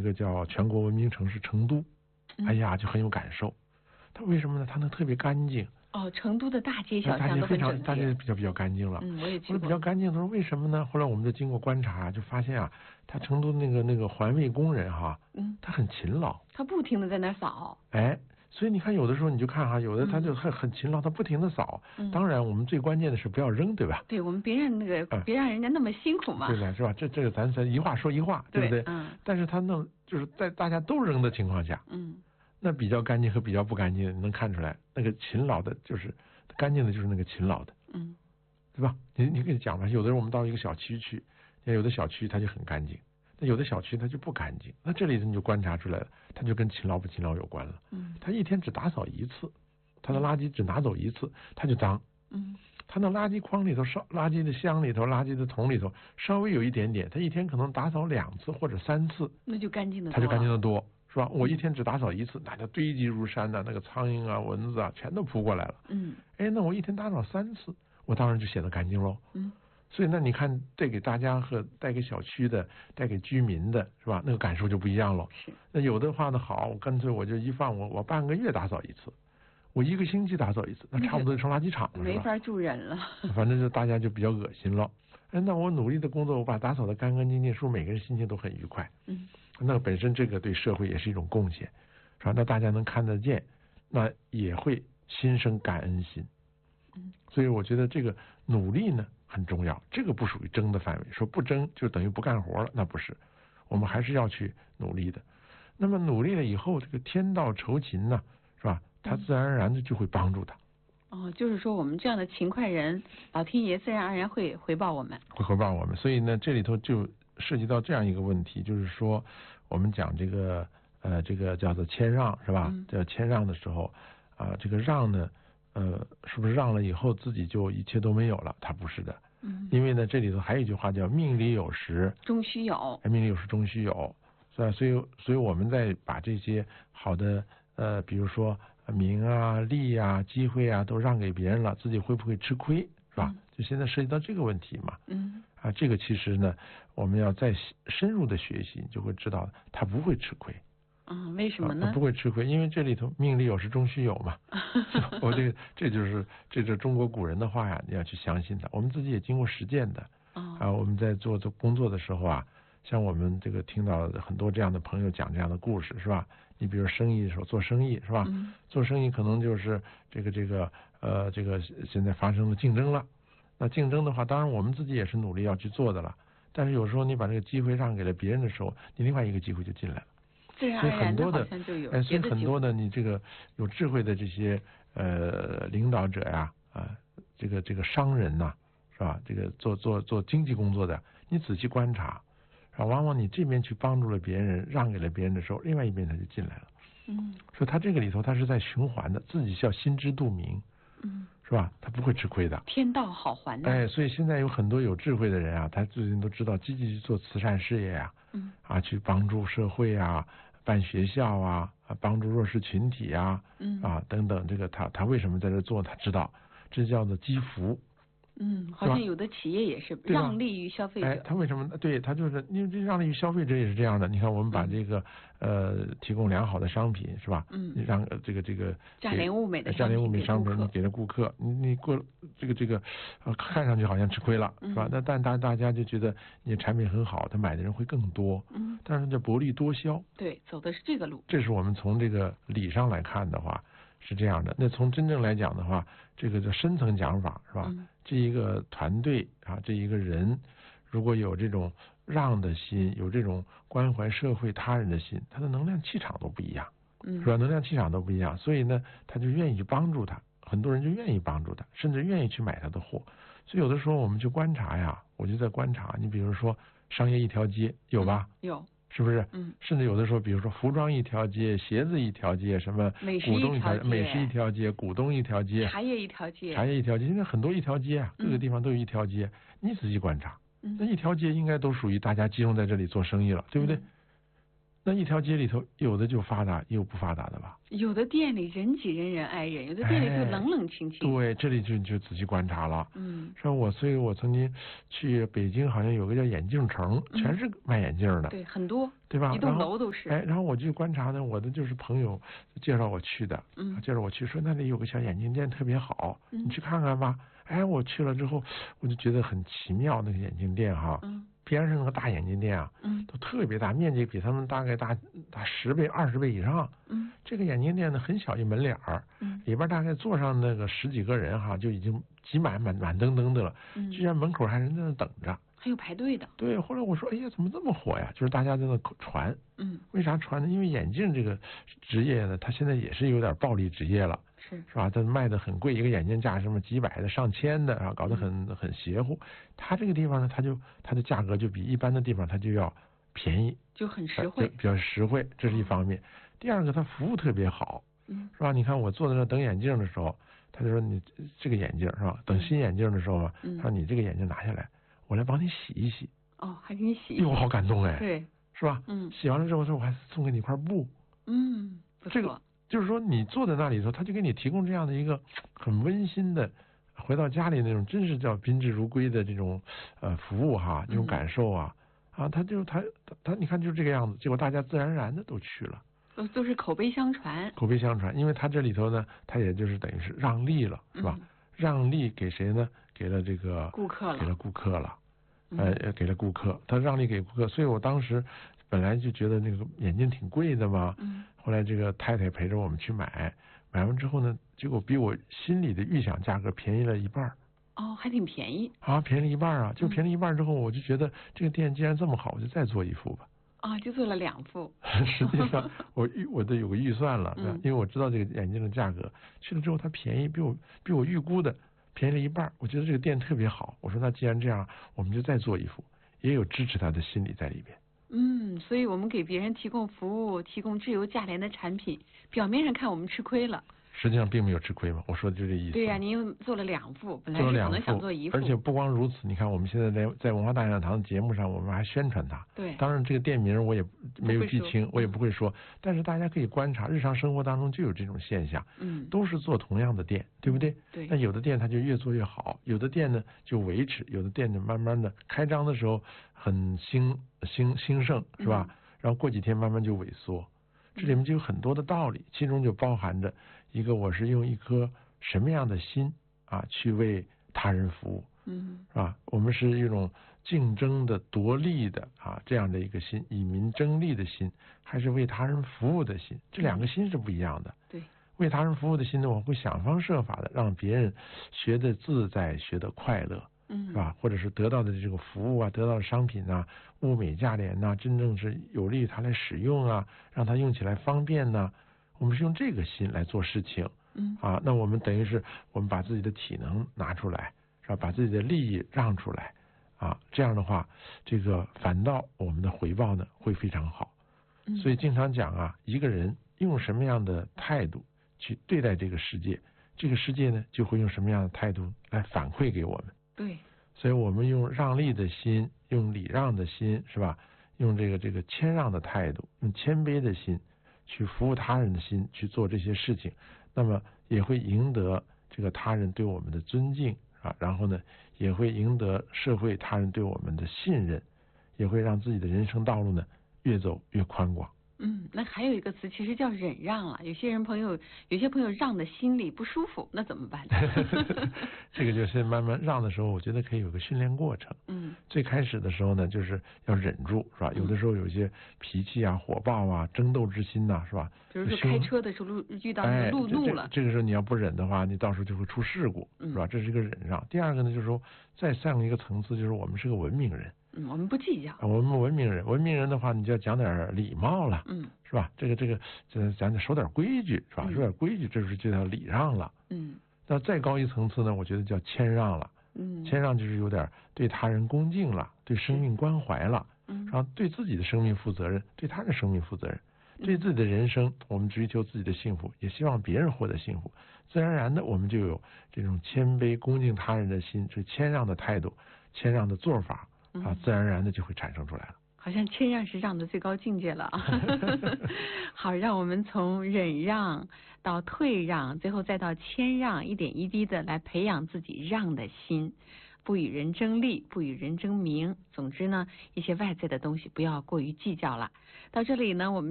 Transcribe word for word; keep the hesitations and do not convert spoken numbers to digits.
个叫全国文明城市成都， 嗯、 哎呀，就很有感受。它为什么呢？它能特别干净。 哦，成都的大街小大街巷都很整洁， 大街比较比较干净了。 嗯，我也去过。 后来比较干净，他说为什么呢？后来我们就经过观察，就发现啊，他成都那个那个环卫工人哈， 嗯， 他很勤劳， 他不停的在那儿扫。 哎，所以你看有的时候你就看哈，有的他就很很勤劳，他不停的扫。 嗯， 当然我们最关键的是不要扔，对吧？ 对，我们别让那个、嗯、别让人家那么辛苦嘛。 对了，是吧？这这个咱咱一话说一话，对不对？ 嗯。 但是他那就是在大家都扔的情况下， 嗯， 那比较干净和比较不干净，你能看出来，那个勤劳的就是。干净的就是那个勤劳的， 嗯， 对吧？你你可以讲嘛，有的人我们到一个小区去，有的小区它就很干净，那有的小区它就不干净。那这里你就观察出来了，它就跟勤劳不勤劳有关了。 嗯， 他一天只打扫一次，他的垃圾只拿走一次，它就脏。 嗯， 他那垃圾筐里头稍，垃圾的箱里头，垃圾的桶里头稍微有一点点，他一天可能打扫两次或者三次， 那就干净的多， 他就干净的多。是吧？我一天只打扫一次，那就堆积如山呐、啊，那个苍蝇啊、蚊子啊，全都扑过来了。 嗯， 哎，那我一天打扫三次，我当然就显得干净喽。 嗯， 所以那你看，带给大家和带给小区的、带给居民的，是吧？那个感受就不一样喽。 是。 那有的话呢，好，我干脆我就一放，我我半个月打扫一次，我一个星期打扫一次，那差不多就成垃圾场了， 没法住人了。 反正就大家就比较恶心了。哎，那我努力的工作，我把打扫的干干净净，是不是每个人心情都很愉快？ 嗯。 那本身这个对社会也是一种贡献，是吧？那大家能看得见，那也会心生感恩心。 嗯， 所以我觉得这个努力呢很重要，这个不属于争的范围。说不争就等于不干活了，那不是，我们还是要去努力的。那么努力了以后，这个天道酬勤呢，是吧？他自然而然的就会帮助他。 哦，就是说我们这样的勤快人，老天爷自然而然会回报我们， 会回报我们。所以呢，这里头就涉及到这样一个问题，就是说我们讲这个呃这个叫做谦让，是吧？ 嗯、 叫谦让的时候啊、呃，这个让呢呃是不是让了以后自己就一切都没有了？它不是的。 嗯。 因为呢这里头还有一句话叫命里有时终须有， 命里有时终须有，是吧？所以所以我们在把这些好的呃比如说名啊利啊机会啊都让给别人了，自己会不会吃亏？是吧？ 嗯、 就现在涉及到这个问题嘛。 嗯。 啊，这个其实呢，我们要再深入的学习，就会知道他不会吃亏。 嗯，为什么呢？ 啊、不会吃亏，因为这里头命里有时终须有嘛。我这个这就是这就是中国古人的话呀，你要去相信它。我们自己也经过实践的。 哦、 啊，我们在做做工作的时候啊，像我们这个听到很多这样的朋友讲这样的故事，是吧？你比如生意的时候做生意，是吧？ 嗯、 做生意可能就是这个这个呃这个现在发生了竞争了。那竞争的话，当然我们自己也是努力要去做的了。但是有时候你把这个机会让给了别人的时候，你另外一个机会就进来了。 自然而然的好像就有， 哎，所以很多的你这个有智慧的这些呃领导者呀，啊，这个这个商人呐、啊，是吧？这个做做做经济工作的，你仔细观察，啊，往往你这边去帮助了别人，让给了别人的时候，另外一边他就进来了。 嗯， 所以他这个里头他是在循环的，自己要心知肚明。 嗯， 是吧？他不会吃亏的， 天道好还的。 哎，所以现在有很多有智慧的人啊，他最近都知道积极去做慈善事业呀、啊， 嗯， 啊，去帮助社会啊，办学校啊，啊，帮助弱势群体啊， 嗯， 啊等等，这个他他为什么在这做？他知道，这叫做积福。 嗯，好像有的企业也是让利于消费者。 哎，他为什么？对他就是因为这让利于消费者也是这样的。你看，我们把这个、嗯、呃提供良好的商品是吧？ 嗯， 让这个这个价廉物美的价廉物美商品你给了顾客，你你过这个这个呃看上去好像吃亏了、 嗯、 是吧？那但大大家就觉得你的产品很好，他买的人会更多。 嗯， 但是叫薄利多销。 对，走的是这个路。 这是我们从这个理上来看的话。是这样的，那从真正来讲的话，这个叫深层讲法是吧？ 嗯、 这一个团队啊，这一个人，如果有这种让的心，有这种关怀社会他人的心，他的能量气场都不一样， 嗯， 是吧？能量气场都不一样，所以呢，他就愿意去帮助他，很多人就愿意帮助他，甚至愿意去买他的货。所以有的时候我们去观察呀，我就在观察，你比如说商业一条街有吧？ 嗯、有。 是不是？ 嗯， 甚至有的时候，比如说服装一条街，鞋子一条街，什么股东一条街，美食一条街，股东一条街， 茶叶一条街， 茶叶一条街，现在很多一条街啊，各个地方都有一条街。嗯、你仔细观察， 嗯、 那一条街应该都属于大家集中在这里做生意了，对不对？ 嗯、 那一条街里头，有的就发达，也有不发达的吧？ 有的店里人挤人，人挨人；有的店里就冷冷清清。 对，这里就就仔细观察了。 嗯， 说我，所以我曾经去北京，好像有个叫眼镜城，全是卖眼镜的。 对，很多， 对吧？ 一栋楼都是。 哎，然后我就观察呢，我的就是朋友介绍我去的， 嗯， 介绍我去，说那里有个小眼镜店特别好， 嗯、 你去看看吧。哎，我去了之后，我就觉得很奇妙，那个眼镜店哈。 嗯。 边上那个大眼镜店啊， 嗯， 都特别大，面积比他们大概大大十倍、二十倍以上。 嗯， 这个眼镜店呢很小一门脸儿， 嗯， 里边大概坐上那个十几个人哈，就已经挤满满满登登的了。 嗯， 居然门口还人在那等着， 还有排队的。 对，后来我说，哎呀，怎么这么火呀？就是大家在那传。 嗯， 为啥传呢？因为眼镜这个职业呢，它现在也是有点暴利职业了。 是是吧？它卖的很贵，一个眼镜架什么几百的、上千的啊，搞得很、嗯、很邪乎。它这个地方呢，它就它的价格就比一般的地方它就要便宜， 就很实惠， 比较实惠，这是一方面。第二个，它服务特别好， 嗯， 是吧？你看我坐在那等眼镜的时候，他就说你这个眼镜是吧？等新眼镜的时候嘛， 嗯、 他说你这个眼镜拿下来，我来帮你洗一洗。 哦，还给你洗一洗。 哎呦，我好感动哎。 对， 是吧？ 嗯， 洗完了之后说我还送给你一块布。 嗯，不错。 这个。就是说，你坐在那里头，他就给你提供这样的一个很温馨的，回到家里那种真是叫宾至如归的这种呃服务哈，这种感受啊、嗯、啊，他就他他他，你看就是这个样子，结果大家自然而然的都去了， 都都是口碑相传， 口碑相传，因为他这里头呢，他也就是等于是让利了，是吧？ 嗯、 让利给谁呢？给了这个顾客了， 给了顾客了， 嗯、 呃，给了顾客，他让利给顾客，所以我当时本来就觉得那个眼镜挺贵的嘛。 嗯。 后来这个太太陪着我们去买，买完之后呢，结果比我心里的预想价格便宜了一半。 哦，还挺便宜啊，便宜了一半啊！就便宜一半之后，我就觉得这个店既然这么好，我就再做一副吧。 啊，就做了两副。 实际上我预我都有个预算了， 嗯、 因为我知道这个眼镜的价格，去了之后它便宜，比我比我预估的便宜了一半。我觉得这个店特别好，我说那既然这样，我们就再做一副，也有支持他的心理在里边。 嗯，所以我们给别人提供服务，提供质优价廉的产品，表面上看我们吃亏了， 实际上并没有吃亏嘛。我说的就这意思。 对呀、啊，您做了两副，本来是可能想做一副。 而且不光如此，你看我们现在在在文化大讲堂的节目上，我们还宣传它。 对。 当然这个店名我也没有记清，我也不会说，但是大家可以观察，日常生活当中就有这种现象。 嗯。 都是做同样的店，对不对？ 对。 那有的店它就越做越好，有的店呢就维持，有的店呢慢慢的开张的时候很兴兴兴盛，是吧？嗯，然后过几天慢慢就萎缩，这里面就有很多的道理，其中就包含着一个我是用一颗什么样的心啊去为他人服务， 嗯， 是吧？我们是一种竞争的夺利的啊这样的一个心，以民争利的心，还是为他人服务的心，这两个心是不一样的。 对， 为他人服务的心呢，我会想方设法的让别人学得自在，学得快乐。 嗯， 是吧？或者是得到的这个服务啊，得到的商品啊，物美价廉呐、啊，真正是有利于他来使用啊，让他用起来方便呐、啊。我们是用这个心来做事情。 嗯， 啊，那我们等于是我们把自己的体能拿出来，是吧？把自己的利益让出来，啊，这样的话，这个反倒我们的回报呢会非常好。 嗯， 所以经常讲啊，一个人用什么样的态度去对待这个世界，这个世界呢就会用什么样的态度来反馈给我们。 对， 所以我们用让利的心，用礼让的心，是吧？用这个这个谦让的态度，用谦卑的心去服务他人的心去做这些事情，那么也会赢得这个他人对我们的尊敬啊，然后呢，也会赢得社会他人对我们的信任，也会让自己的人生道路呢越走越宽广。 嗯，那还有一个词其实叫忍让了。有些人朋友，有些朋友让的心里不舒服，那怎么办？ 这个就是慢慢让的时候，我觉得可以有个训练过程。 嗯， 最开始的时候呢，就是要忍住，是吧？有的时候有些脾气啊、火爆啊、争斗之心呐、啊，是吧？ 比如说开车的时候路遇到那个路怒了、 哎这这，这个时候你要不忍的话，你到时候就会出事故，是吧？这是一个忍让。第二个呢，就是说再上一个层次，就是我们是个文明人。 嗯，我们不计较。 我们文明人，文明人的话，你就要讲点礼貌了， 嗯， 是吧？这个这个，这咱得守点规矩，是吧？ 嗯、 守点规矩，这是就叫礼让了。 嗯， 那再高一层次呢，我觉得叫谦让了。 嗯， 谦让就是有点对他人恭敬了，对生命关怀了， 嗯， 然后对自己的生命负责任，对他人生命负责任，对自己的人生，我们追求自己的幸福，也希望别人获得幸福，自然而然的我们就有这种谦卑恭敬他人的心，是谦让的态度，谦让的做法。啊，自然而然的就会产生出来了。 好像谦让是让的最高境界了啊！好，让我们从忍让到退让，最后再到谦让，一点一滴的来培养自己让的心，不与人争利，不与人争名。总之呢，一些外在的东西不要过于计较了。到这里呢，我们